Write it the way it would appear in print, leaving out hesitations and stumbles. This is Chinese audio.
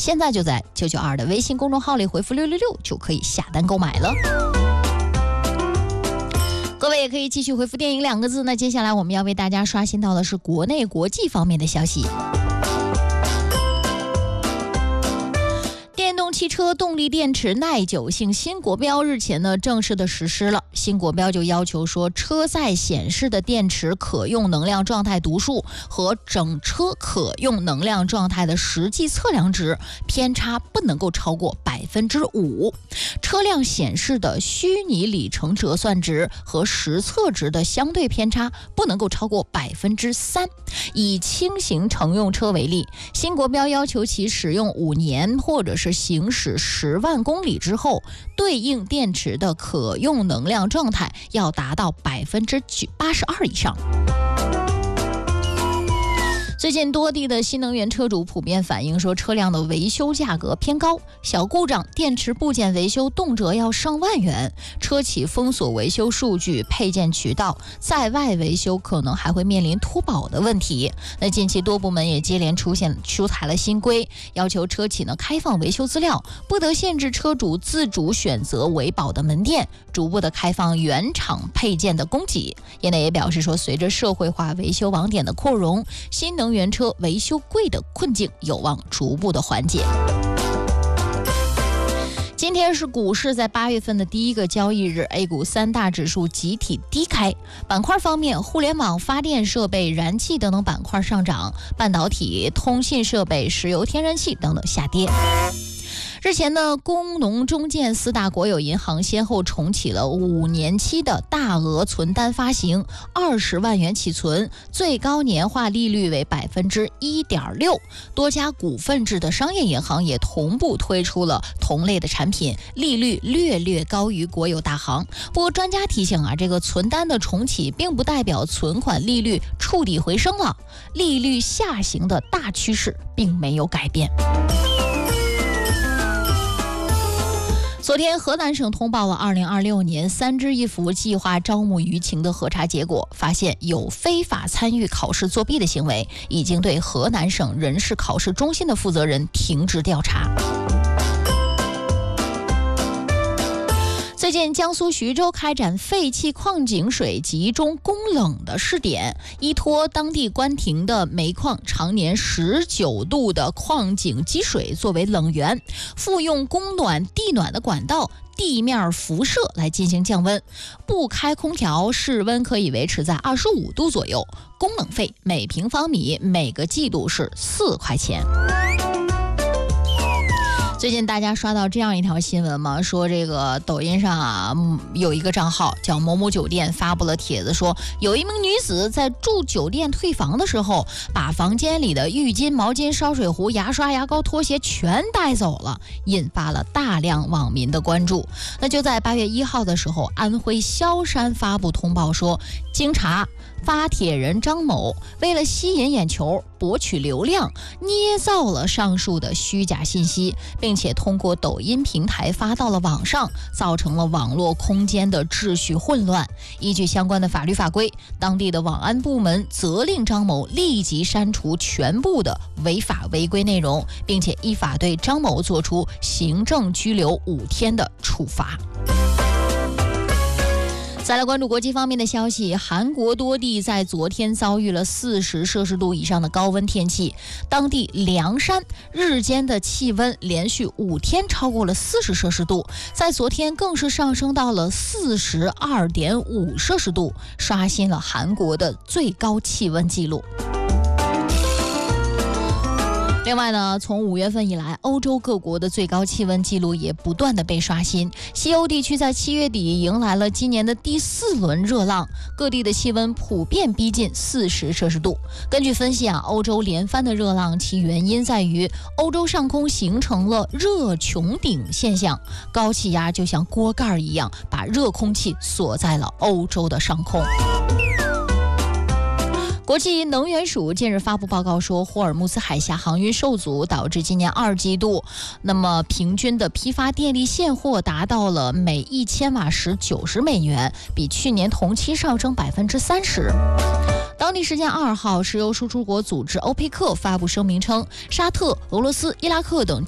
现在就在992的微信公众号里回复666就可以下单购买了。各位也可以继续回复电影2个字。那接下来我们要为大家刷新到的是国内国际方面的消息。电动汽车动力电池耐久性新国标日前呢正式的实施了。新国标就要求说，车载显示的电池可用能量状态读数和整车可用能量状态的实际测量值偏差不能够超过5%，车辆显示的虚拟里程折算值和实测值的相对偏差不能够超过3%。以轻型乘用车为例，新国标要求其使用5年或者是行驶10万公里之后，对应电池的可用能量状态要达到82%以上。最近多地的新能源车主普遍反映说，车辆的维修价格偏高，小故障、电池部件维修动辄要上万元，车企封锁维修数据、配件渠道，在外维修可能还会面临脱保的问题。那近期多部门也接连出台了新规，要求车企呢开放维修资料，不得限制车主自主选择维保的门店，逐步的开放原厂配件的供给。业内也表示说，随着社会化维修网点的扩容，新能源车维修贵的困境有望逐步的缓解。今天是股市在8月份的第一个交易日 ，A 股3大指数集体低开。板块方面，互联网、发电设备、燃气等等板块上涨，半导体、通信设备、石油、天然气等等下跌。日前呢，工农中建4大国有银行先后重启了5年期的大额存单发行，20万元起存，最高年化利率为1.6%。多家股份制的商业银行也同步推出了同类的产品，利率略高于国有大行。不过专家提醒啊，这个存单的重启并不代表存款利率触底回升了，利率下行的大趋势并没有改变。昨天，河南省通报了2026年3支1扶计划招募舆情的核查结果，发现有非法参与考试作弊的行为，已经对河南省人事考试中心的负责人停职调查。最近，江苏徐州开展废弃矿井水集中供冷的试点，依托当地关停的煤矿常年19度的矿井积水作为冷源，复用供暖地暖的管道、地面辐射来进行降温，不开空调，室温可以维持在25度左右。供冷费每平方米每个季度是4块钱。最近大家刷到这样一条新闻吗？说这个抖音上啊，有一个账号叫某某酒店发布了帖子，说有一名女子在住酒店退房的时候，把房间里的浴巾、毛巾、烧水壶、牙刷、牙膏、拖鞋全带走了，引发了大量网民的关注。那就在8月1号的时候，安徽萧山发布通报说，经查，发帖人张某为了吸引眼球、博取流量，捏造了上述的虚假信息，并且通过抖音平台发到了网上，造成了网络空间的秩序混乱。依据相关的法律法规，当地的网安部门责令张某立即删除全部的违法违规内容，并且依法对张某作出行政拘留5天的处罚。再来关注国际方面的消息，韩国多地在昨天遭遇了40摄氏度以上的高温天气，当地凉山日间的气温连续5天超过了40摄氏度，在昨天更是上升到了42.5摄氏度，刷新了韩国的最高气温纪录。另外呢，从5月份以来，欧洲各国的最高气温记录也不断的被刷新。西欧地区在7月底迎来了今年的第4轮热浪，各地的气温普遍逼近40摄氏度。根据分析啊，欧洲连番的热浪，其原因在于欧洲上空形成了热穹顶现象，高气压就像锅盖一样，把热空气锁在了欧洲的上空。国际能源署近日发布报告说，霍尔木兹海峡航运受阻，导致今年2季度那么平均的批发电力现货达到了每1000瓦时90美元，比去年同期上升30%。当地时间2号，石油输出国组织欧佩克发布声明称，沙特、俄罗斯、伊拉克等